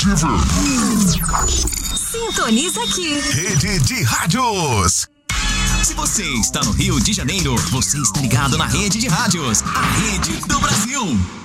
imperdível. Sintoniza aqui. Rede de Rádios. Se você está no Rio de Janeiro, você está ligado na Rede de Rádios, a rede do Brasil.